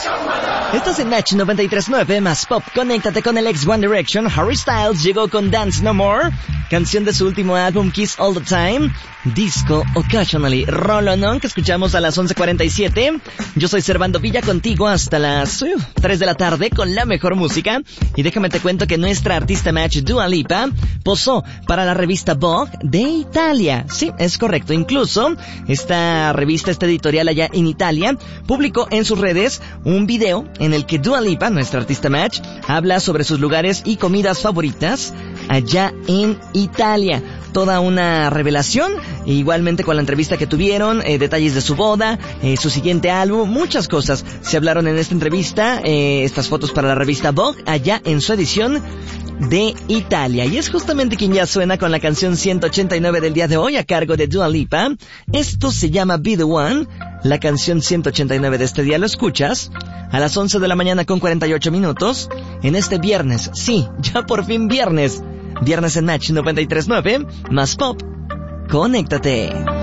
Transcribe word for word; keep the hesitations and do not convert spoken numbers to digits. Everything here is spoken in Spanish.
Estás en Match noventa y tres punto nueve más Pop. Conéctate con el ex One Direction. Harry Styles llegó con Dance No More, canción de su último álbum Kiss All the Time. Disco Occasionally, rolonón que escuchamos a las once cuarenta y siete. Yo soy Servando Villa, contigo hasta las uh, tres de la tarde con la mejor música. Y déjame te cuento que nuestra artista Match, Dua Lipa, posó para la revista Vogue de Italia. Sí, es correcto. Incluso esta revista, esta editorial allá en Italia, publicó en sus redes un video en el que Dua Lipa, nuestra artista Match, habla sobre sus lugares y comidas favoritas allá en Italia. Toda una revelación, igualmente con la entrevista que tuvieron, eh, detalles de su boda, eh, su siguiente álbum, muchas cosas se hablaron en esta entrevista, eh, estas fotos para la revista Vogue, allá en su edición de Italia. Y es justamente quien ya suena con la canción ciento ochenta y nueve del día de hoy a cargo de Dua Lipa. Esto se llama Be The One, la canción ciento ochenta y nueve de este día. Lo escuchas a las once de la mañana con cuarenta y ocho minutos en este viernes. Sí, ya por fin viernes. Viernes en Match noventa y tres punto nueve más Pop. Conéctate.